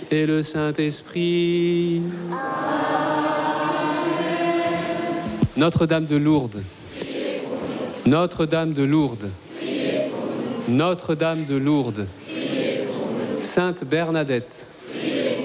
et le Saint-Esprit. Notre-Dame de Lourdes. Notre-Dame de Lourdes. Notre-Dame de Lourdes. Sainte Bernadette.